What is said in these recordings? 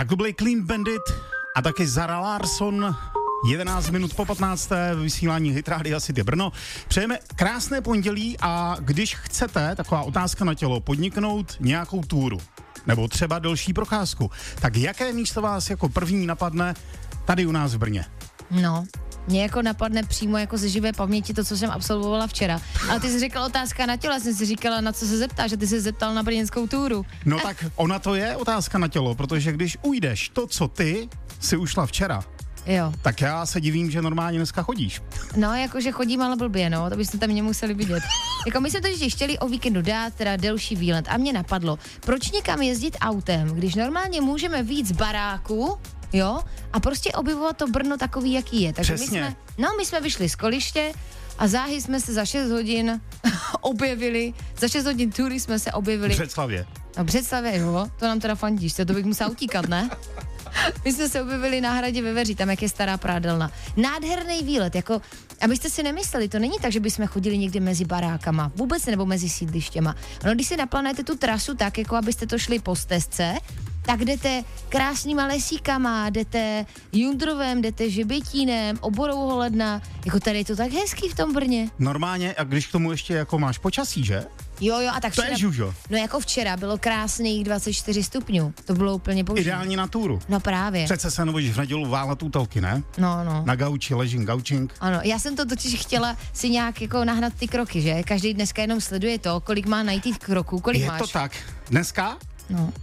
Tak to byli Clean Bandit a taky Zara Larsson. 11 minut po 15. vysílání Hit Rádia City Brno. Přejeme krásné pondělí a když chcete, taková otázka na tělo, podniknout nějakou túru nebo třeba delší procházku, tak jaké místo vás jako první napadne tady u nás v Brně? No, mě jako napadne přímo jako ze živé paměti to, co jsem absolvovala včera. Ale ty jsi řekla otázka na tělo, já jsem si říkala, na co se zeptáš, že ty jsi zeptal na brněnskou túru. No tak ona to je otázka na tělo, protože když ujdeš to, co ty si ušla včera, jo. tak já se divím, že normálně dneska chodíš. No, jakože chodím ale blbě, no, to byste tam mě museli vidět. Jako my jsme totiž chtěli o víkendu dát teda delší výlet a mě napadlo, proč někam jezdit autem, když normálně můžeme vyjít z baráku, jo, a prostě objevovat to Brno takový, jaký je. Takže přesně. my jsme vyšli z Koliště a záhy jsme se za 6 hodin objevili, za 6 hodin tury jsme se objevili. V Břeclavě. No Břeclavě, jo, to nám teda fandíš, to bych musela utíkat, ne? My jsme se objevili na hradě Veveří, tam jak je stará prádelna. Nádherný výlet, jako, abyste si nemysleli, to není tak, že bychom chodili někde mezi barákama, vůbec nebo mezi sídlištěma. No, když si naplánujete tu trasu tak, jako abyste to šli po stezce, tak jdete krásnýma lesíkama, jdete Jundrovem, jdete Žebětínem, Oborouholedna, jako tady je to tak hezký v tom Brně. Normálně, a když k tomu ještě jako máš počasí, že? Jo, a tak to včera, je žužo. No jako včera bylo krásných 24 stupňů, to bylo úplně boží. Ideální na túru. No právě. Přece se nebudeš v nedělu válet útelky, ne? No. Na gauči ležím gaučing. Ano, já jsem to totiž chtěla si nějak jako nahnat ty kroky, že? Každý dneska jenom sleduje to, kolik má najít těch kroků, kolik je máš. Je to tak. Dneska? No.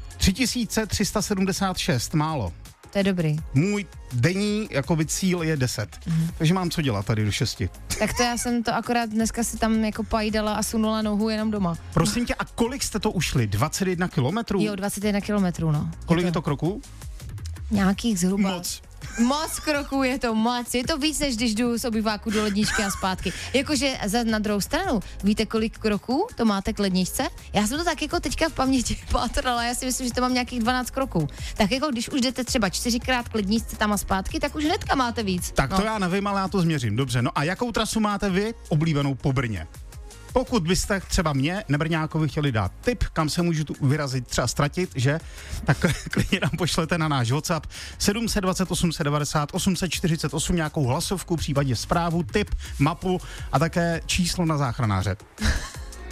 3376, málo. To je dobrý. Můj denní jakoby cíl je 10. Takže mám co dělat tady do 6. Tak to já jsem to akorát dneska si tam jako pajdala a sunula nohu jenom doma. Prosím tě, a kolik jste to ušli? 21 kilometrů? Jo, 21 kilometrů, no. Kolik je to kroků? Nějakých zhruba. Moc kroků je to moc. Je to víc, než když jdu z obyváku do ledničky a zpátky. Jakože na druhou stranu, víte, kolik kroků to máte k ledničce? Já jsem to tak jako teďka v paměti pátrala, já si myslím, že to mám nějakých 12 kroků. Tak jako když už jdete třeba 4krát k ledničce tam a zpátky, tak už hnedka máte víc. Tak to já nevím, ale já to změřím. Dobře, no a jakou trasu máte vy oblíbenou po Brně? Pokud byste třeba mě, Nebrňákovi, chtěli dát tip, kam se můžu tu vyrazit, třeba ztratit, že? Tak klidně nám pošlete na náš WhatsApp 728 790 848 nějakou hlasovku, případně zprávu, tip, mapu a také číslo na záchranáře.